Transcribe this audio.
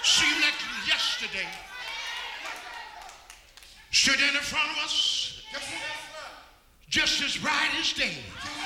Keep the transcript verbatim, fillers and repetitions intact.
seemed like yesterday stood in front of us just as bright as day.